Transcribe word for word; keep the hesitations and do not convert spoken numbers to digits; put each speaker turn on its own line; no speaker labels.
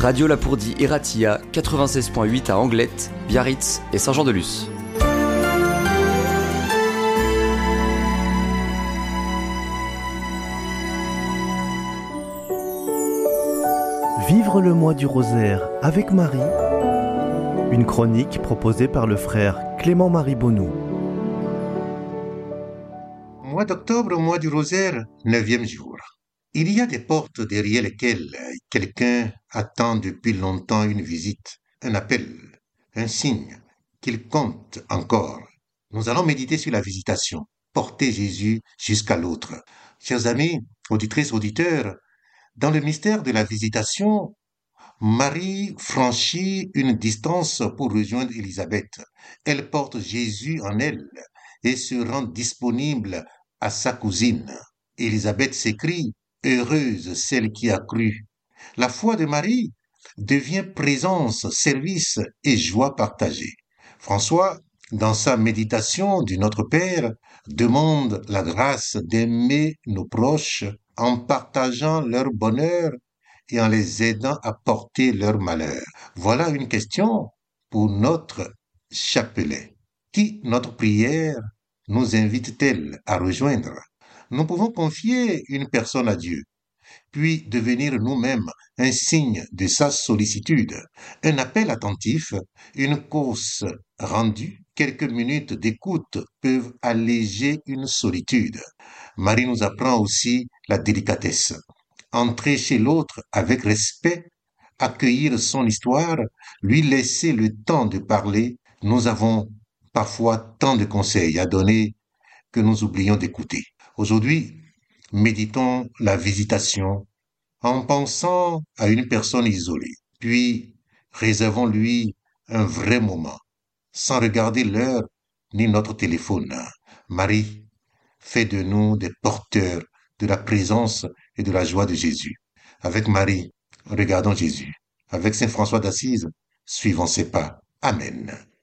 Radio Lapourdie et Ratia, quatre-vingt-seize point huit à Anglette, Biarritz et Saint-Jean-de-Luz.
Vivre le mois du rosaire avec Marie, une chronique proposée par le frère Clément-Marie Bonnou.
Mois d'octobre, mois du rosaire, neuvième jour. Il y a des portes derrière lesquelles quelqu'un attend depuis longtemps une visite, un appel, un signe qu'il compte encore. Nous allons méditer sur la visitation, porter Jésus jusqu'à l'autre. Chers amis, auditrices, auditeurs, dans le mystère de la visitation, Marie franchit une distance pour rejoindre Élisabeth. Elle porte Jésus en elle et se rend disponible à sa cousine. Élisabeth s'écrie « Heureuse celle qui a cru ». La foi de Marie devient présence, service et joie partagée. François, dans sa méditation du Notre Père, demande la grâce d'aimer nos proches en partageant leur bonheur et en les aidant à porter leur malheur. Voilà une question pour notre chapelet. Qui notre prière nous invite-t-elle à rejoindre? Nous pouvons confier une personne à Dieu, puis devenir nous-mêmes un signe de sa sollicitude. Un appel attentif, une course rendue, quelques minutes d'écoute peuvent alléger une solitude. Marie nous apprend aussi la délicatesse. Entrer chez l'autre avec respect, accueillir son histoire, lui laisser le temps de parler. Nous avons parfois tant de conseils à donner que nous oublions d'écouter. Aujourd'hui, méditons la visitation en pensant à une personne isolée, puis réservons-lui un vrai moment, sans regarder l'heure ni notre téléphone. Marie, fais de nous des porteurs de la présence et de la joie de Jésus. Avec Marie, regardons Jésus. Avec Saint François d'Assise, suivons ses pas. Amen.